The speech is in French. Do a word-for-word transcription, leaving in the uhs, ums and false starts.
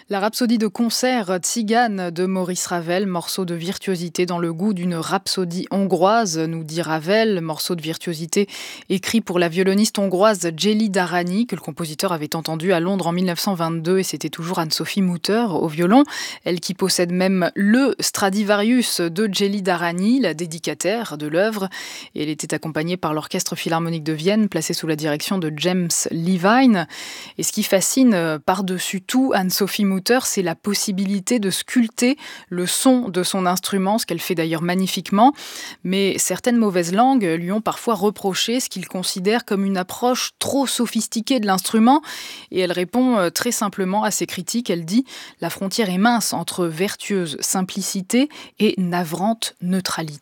La rhapsodie de concert Tzigane de Maurice Ravel, morceau de virtuosité dans le goût d'une rhapsodie hongroise, nous dit Ravel, morceau de virtuosité écrit pour la violoniste hongroise Gelida Rani, que le compositeur avait entendu à Londres en mille neuf cent vingt-deux, et c'était toujours Anne-Sophie Mutter au violon, elle qui possède même le Stradivarius de Gelida Rani, la dédicataire de l'œuvre, et elle était accompagnée par l'Orchestre Philharmonique de Vienne, placé sous la direction de James Levine. Et ce qui fascine par-dessus tout Anne-Sophie Mutter, c'est la possibilité de sculpter le son de son instrument, ce qu'elle fait d'ailleurs magnifiquement. Mais certaines mauvaises langues lui ont parfois reproché ce qu'ils considèrent comme une approche trop sophistiquée de l'instrument. Et elle répond très simplement à ces critiques. Elle dit « La frontière est mince entre vertueuse simplicité et navrante neutralité ».